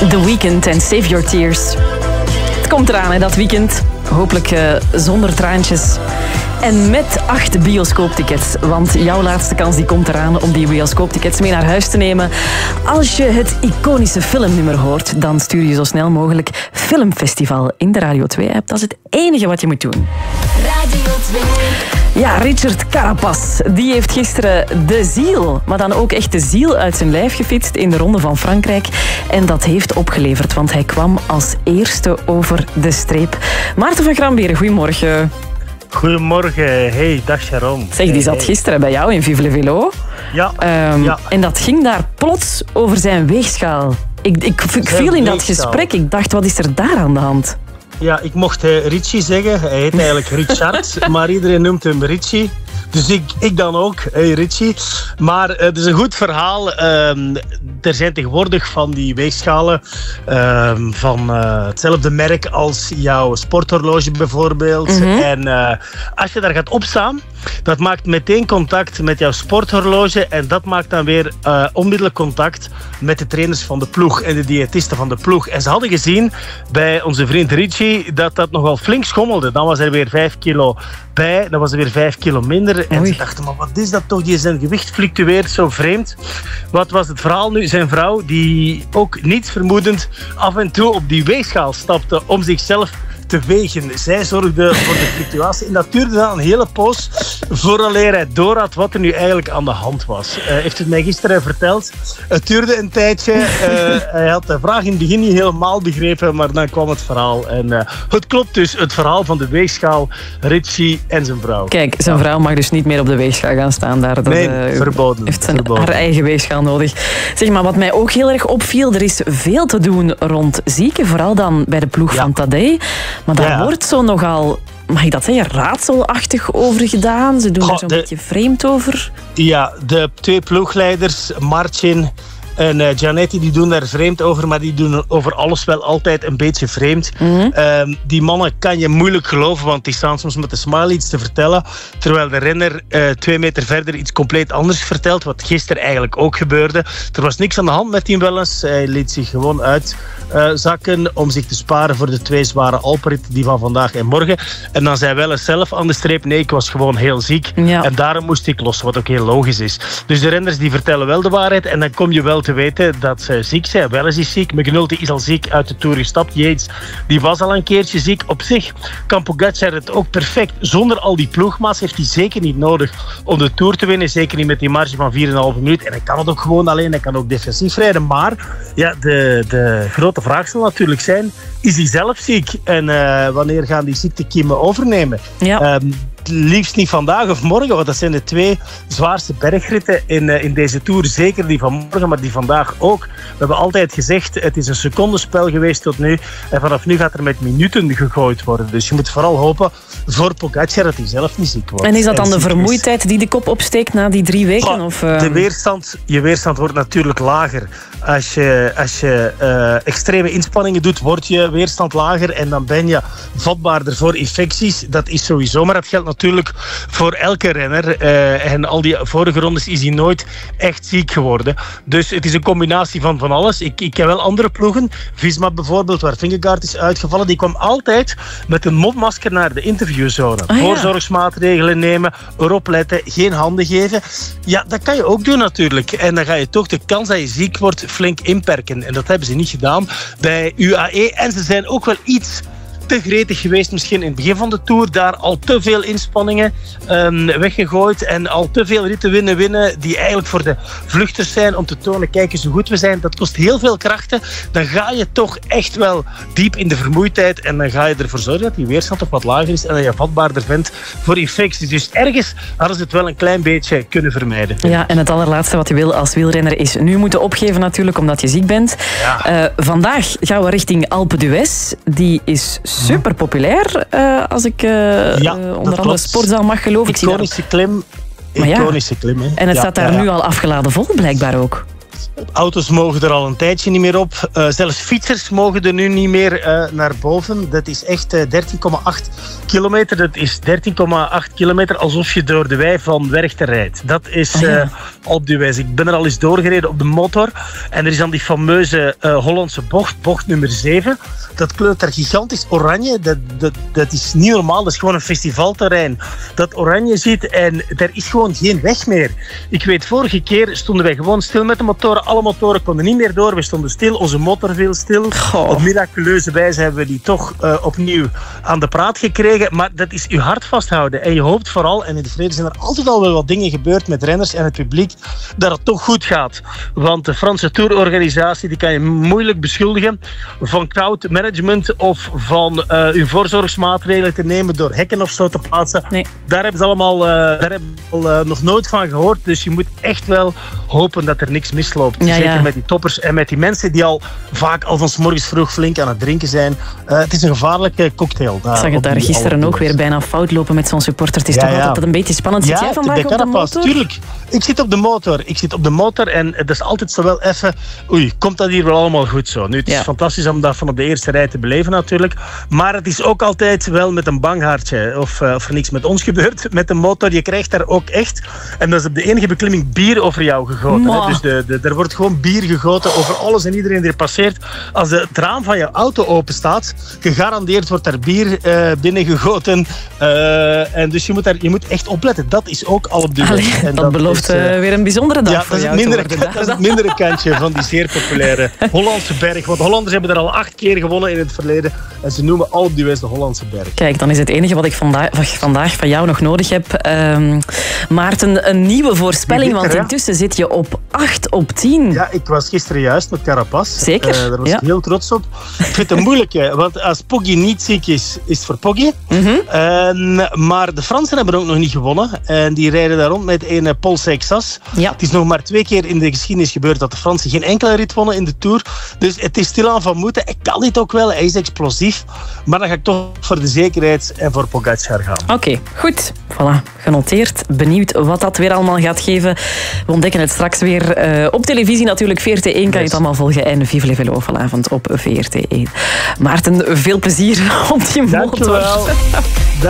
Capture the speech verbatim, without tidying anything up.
The Weeknd en Save Your Tears. Het komt eraan, hè, dat weekend. Hopelijk uh, zonder traantjes. En met acht bioscooptickets. Want jouw laatste kans die komt eraan om die bioscooptickets mee naar huis te nemen. Als je het iconische filmnummer hoort, dan stuur je zo snel mogelijk Filmfestival in de Radio twee-app. Dat is het enige wat je moet doen. Radio twee. Ja, Richard Carapaz, die heeft gisteren de ziel, maar dan ook echt de ziel uit zijn lijf gefietst in de Ronde van Frankrijk. En dat heeft opgeleverd, want hij kwam als eerste over de streep. Maarten van Gramberen, goedemorgen. Goedemorgen, hey, dag Sharon. Zeg, die zat gisteren bij jou in Vive le Velo. Ja, um, ja. En dat ging daar plots over zijn weegschaal. Ik, ik, ik viel in dat gesprek, ik dacht, wat is er daar aan de hand? Ja, ik mocht uh, Richie zeggen. Hij heet eigenlijk Richard, maar iedereen noemt hem Richie. Dus ik, ik dan ook, hey Richie. Maar uh, het is een goed verhaal. Uh, er zijn tegenwoordig van die weegschalen uh, van uh, hetzelfde merk als jouw sporthorloge bijvoorbeeld. Mm-hmm. En uh, als je daar gaat opstaan, dat maakt meteen contact met jouw sporthorloge. En dat maakt dan weer uh, onmiddellijk contact met de trainers van de ploeg en de diëtisten van de ploeg. En ze hadden gezien bij onze vriend Richie dat dat nogal flink schommelde. Dan was er weer vijf kilo bij, dan was er weer vijf kilo minder. En Oei. Ze dachten, maar wat is dat toch? Die zijn gewicht fluctueert zo vreemd. Wat was het verhaal nu? Zijn vrouw, die ook niets vermoedend af en toe op die weegschaal stapte om zichzelf te wegen. Zij zorgde voor de fluctuatie. En dat duurde dan een hele poos vooraleer hij door had wat er nu eigenlijk aan de hand was. Hij uh, heeft het mij gisteren verteld. Het duurde een tijdje. Uh, hij had de vraag in het begin niet helemaal begrepen, maar dan kwam het verhaal. En uh, het klopt dus, het verhaal van de weegschaal, Richie en zijn vrouw. Kijk, zijn vrouw mag dus niet meer op de weegschaal gaan staan daar. Dat, nee, uh, verboden. heeft zijn, verboden. haar eigen weegschaal nodig. Zeg maar, wat mij ook heel erg opviel, er is veel te doen rond zieken, vooral dan bij de ploeg ja. van Tadej. Maar daar ja. wordt zo nogal, mag ik dat zeggen, raadselachtig over gedaan. Ze doen Goh, er zo'n de, beetje vreemd over. Ja, de twee ploegleiders, Martin en uh, Gianetti, die doen daar vreemd over, maar die doen over alles wel altijd een beetje vreemd. Mm-hmm. Uh, die mannen kan je moeilijk geloven, want die staan soms met de smile iets te vertellen, terwijl de renner uh, twee meter verder iets compleet anders vertelt, wat gisteren eigenlijk ook gebeurde. Er was niks aan de hand met Team Wellens. Hij liet zich gewoon uitzakken uh, om zich te sparen voor de twee zware Alpenritten, die van vandaag en morgen. En dan zei Wellens zelf aan de streep, nee, ik was gewoon heel ziek. Ja. En daarom moest ik lossen, wat ook heel logisch is. Dus de renners die vertellen wel de waarheid en dan kom je wel te weten dat ze ziek zijn. Wellens is ziek, McNulty is al ziek uit de Tour gestapt. Yates, die was al een keertje ziek. Op zich kan Pogacar het ook perfect. Zonder al die ploegmaats heeft hij zeker niet nodig om de Tour te winnen. Zeker niet met die marge van vier komma vijf minuut. En hij kan het ook gewoon alleen. Hij kan ook defensief rijden. Maar ja, de, de grote vraag zal natuurlijk zijn, is hij zelf ziek? En uh, wanneer gaan die ziektekiemen overnemen? Ja. Um, liefst niet vandaag of morgen, want dat zijn de twee zwaarste bergritten in, uh, in deze Tour. Zeker die van morgen, maar die vandaag ook. We hebben altijd gezegd, het is een secondenspel geweest tot nu. En vanaf nu gaat er met minuten gegooid worden. Dus je moet vooral hopen voor Pogacar dat hij zelf niet ziek wordt. En is dat dan de vermoeidheid die de kop opsteekt na die drie weken? Oh, of, uh... de weerstand, je weerstand wordt natuurlijk lager. Als je, als je uh, extreme inspanningen doet, wordt je weerstand lager en dan ben je vatbaarder voor infecties. Dat is sowieso, maar dat geldt natuurlijk voor elke renner. Uh, en al die vorige rondes is hij nooit echt ziek geworden. Dus het is een combinatie van van alles. Ik, ik ken wel andere ploegen. Visma bijvoorbeeld, waar Vingegaard is uitgevallen, die kwam altijd met een mondmasker naar de interviewzone. Ah, ja. Voorzorgsmaatregelen nemen, erop letten, geen handen geven. Ja, dat kan je ook doen natuurlijk. En dan ga je toch de kans dat je ziek wordt flink inperken. En dat hebben ze niet gedaan bij U A E. En ze zijn ook wel iets te gretig geweest misschien in het begin van de Tour. Daar al te veel inspanningen um, weggegooid en al te veel ritten winnen winnen die eigenlijk voor de vluchters zijn om te tonen, kijk eens hoe goed we zijn. Dat kost heel veel krachten. Dan ga je toch echt wel diep in de vermoeidheid en dan ga je ervoor zorgen dat die weerstand toch wat lager is en dat je vatbaarder bent voor infecties. Dus ergens hadden ze het wel een klein beetje kunnen vermijden. Ja, en het allerlaatste wat je wil als wielrenner is nu moeten opgeven natuurlijk omdat je ziek bent. Ja. Uh, vandaag gaan we richting Alpe d'Huez. Die is super populair, uh, als ik uh, ja, uh, onder andere Sportzaal mag geloven. Iconische klim. Maar ja, Iconische klim, hè. En het ja, staat daar ja, ja. nu al afgeladen vol, blijkbaar ook. Auto's mogen er al een tijdje niet meer op. Uh, zelfs fietsers mogen er nu niet meer uh, naar boven. Dat is echt uh, dertien komma acht kilometer. Dat is dertien komma acht kilometer alsof je door de wei van Werchter rijdt. Dat is uh, oh ja. op die wijze. Ik ben er al eens doorgereden op de motor. En er is dan die fameuze uh, Hollandse bocht, bocht nummer zeven. Dat kleurt daar gigantisch oranje. Dat, dat, dat is niet normaal. Dat is gewoon een festivalterrein. Dat oranje ziet en er is gewoon geen weg meer. Ik weet, vorige keer stonden wij gewoon stil met de motoren. Alle motoren konden niet meer door. We stonden stil. Onze motor viel stil. Goh. Op miraculeuze wijze hebben we die toch uh, opnieuw aan de praat gekregen. Maar dat is je hart vasthouden. En je hoopt vooral, en in het verleden zijn er altijd al wel wat dingen gebeurd met renners en het publiek, dat het toch goed gaat. Want de Franse Tourorganisatie, die kan je moeilijk beschuldigen van crowd management of van uh, hun voorzorgsmaatregelen te nemen door hekken of zo te plaatsen. Nee. Daar hebben ze allemaal uh, daar hebben ze al, uh, nog nooit van gehoord. Dus je moet echt wel hopen dat er niks misloopt. Ja, Zeker ja. met die toppers en met die mensen die al vaak al van 's morgens vroeg flink aan het drinken zijn. Uh, het is een gevaarlijke cocktail. Ik zag het daar gisteren ook weer bijna fout lopen met zo'n supporter. Het is ja, toch ja. altijd een beetje spannend. Zit ja, jij vandaag de op de motor? Tuurlijk. Ik zit op de motor. Ik zit op de motor en het is altijd zo wel even... Oei, komt dat hier wel allemaal goed zo? Nu, het is ja. fantastisch om dat van op de eerste rij te beleven natuurlijk. Maar het is ook altijd wel met een bang hartje. Of, uh, of er niks met ons gebeurt met de motor. Je krijgt daar ook echt... En dat is op de enige beklimming bier over jou gegoten. Hè? Dus de, de, er wordt gewoon bier gegoten over alles en iedereen die er passeert. Als de, het raam van je auto open staat, gegarandeerd wordt daar bier uh, binnengegoten. Uh, en dus je moet, daar, je moet echt opletten. Dat is ook al op de Allee, en dat, dat belooft is, uh, weer een bijzondere dag ja, voor jou. Mindere, dat is het mindere kantje van die zeer populaire Hollandse berg. Want Hollanders hebben er al acht keer gewonnen in het verleden. En ze noemen al op die wijze de Hollandse berg. Kijk, dan is het enige wat ik vandaag, vandaag van jou nog nodig heb. Um, Maarten, een nieuwe voorspelling. Want intussen zit je op acht op tien. Ja, ik was gisteren juist met Carapaz. Zeker. Uh, daar was ja. ik heel trots op. Ik vind het moeilijk, hè, want als Poggi niet ziek is, is het voor Poggi. Mm-hmm. uh, maar de Fransen hebben ook nog niet gewonnen. En die rijden daar rond met een Paul Seixas. Ja. Het is nog maar twee keer in de geschiedenis gebeurd dat de Fransen geen enkele rit wonnen in de Tour. Dus het is stilaan van moeten. Ik kan dit ook wel, hij is explosief. Maar dan ga ik toch voor de zekerheid en voor Pogacar gaan. Oké, okay, goed. Voilà, genoteerd. Benieuwd wat dat weer allemaal gaat geven. We ontdekken het straks weer uh, op televisie natuurlijk. V R T één kan je het allemaal volgen. En Vive le Velo vanavond op V R T één. Maarten, veel plezier op die motor. Dankjewel.